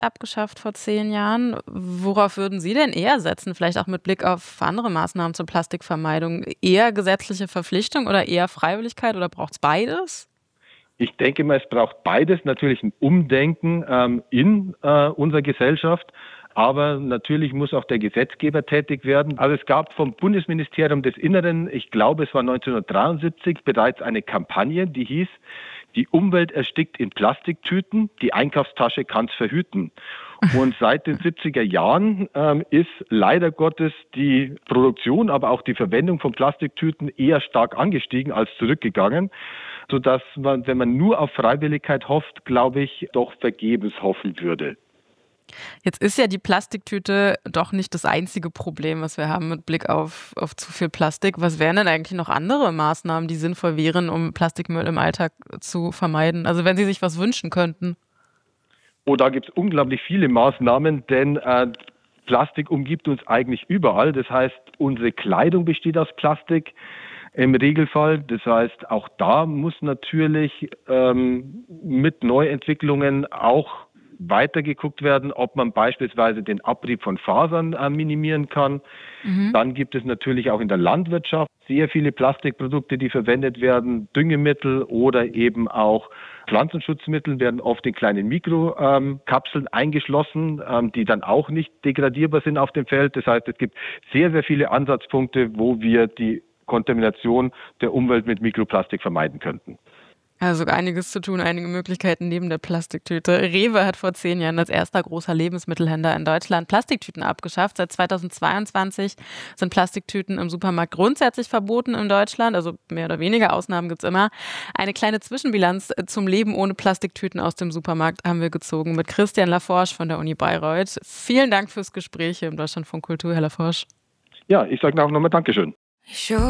abgeschafft vor 10 Jahren. Worauf würden Sie denn eher setzen? Vielleicht auch mit Blick auf andere Maßnahmen zur Plastikvermeidung. Eher gesetzliche Verpflichtung oder eher Freiwilligkeit oder braucht's beides? Ich denke mal, es braucht beides, natürlich ein Umdenken in unserer Gesellschaft, aber natürlich muss auch der Gesetzgeber tätig werden. Also es gab vom Bundesministerium des Inneren, ich glaube es war 1973, bereits eine Kampagne, die hieß, die Umwelt erstickt in Plastiktüten, die Einkaufstasche kann's verhüten. Und seit den 70er Jahren ist leider Gottes die Produktion, aber auch die Verwendung von Plastiktüten eher stark angestiegen als zurückgegangen, sodass man, wenn man nur auf Freiwilligkeit hofft, glaube ich, doch vergebens hoffen würde. Jetzt ist ja die Plastiktüte doch nicht das einzige Problem, was wir haben mit Blick auf zu viel Plastik. Was wären denn eigentlich noch andere Maßnahmen, die sinnvoll wären, um Plastikmüll im Alltag zu vermeiden? Also wenn Sie sich was wünschen könnten. Oh, da gibt es unglaublich viele Maßnahmen, denn Plastik umgibt uns eigentlich überall. Das heißt, unsere Kleidung besteht aus Plastik im Regelfall. Das heißt, auch da muss natürlich mit Neuentwicklungen auch weitergeguckt werden, ob man beispielsweise den Abrieb von Fasern minimieren kann. Mhm. Dann gibt es natürlich auch in der Landwirtschaft sehr viele Plastikprodukte, die verwendet werden. Düngemittel oder eben auch Pflanzenschutzmittel werden oft in kleinen Mikrokapseln eingeschlossen, die dann auch nicht degradierbar sind auf dem Feld. Das heißt, es gibt sehr, sehr viele Ansatzpunkte, wo wir die Kontamination der Umwelt mit Mikroplastik vermeiden könnten. Also einiges zu tun, einige Möglichkeiten neben der Plastiktüte. Rewe hat vor 10 Jahren als erster großer Lebensmittelhändler in Deutschland Plastiktüten abgeschafft. Seit 2022 sind Plastiktüten im Supermarkt grundsätzlich verboten in Deutschland. Also mehr oder weniger Ausnahmen gibt's immer. Eine kleine Zwischenbilanz zum Leben ohne Plastiktüten aus dem Supermarkt haben wir gezogen mit Christian Laforsch von der Uni Bayreuth. Vielen Dank fürs Gespräch hier im Deutschlandfunk Kultur, Herr Laforsch. Ja, ich sage auch nochmal Dankeschön.